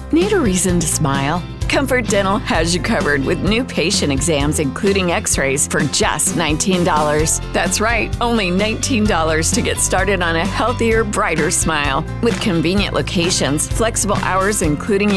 Need a reason to smile? Comfort Dental has you covered with new patient exams, including x-rays, for just $19. That's right, only $19 to get started on a healthier, brighter smile. With convenient locations, flexible hours, including